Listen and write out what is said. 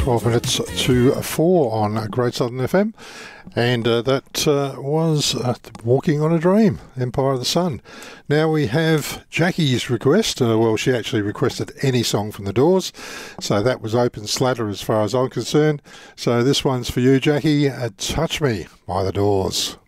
12 minutes to 4 on Great Southern FM, and that was Walking on a Dream, Empire of the Sun. Now we have Jackie's request. Well, she actually requested any song from the Doors, so that was open slather as far as I'm concerned. So this one's for you, Jackie, Touch Me by the Doors.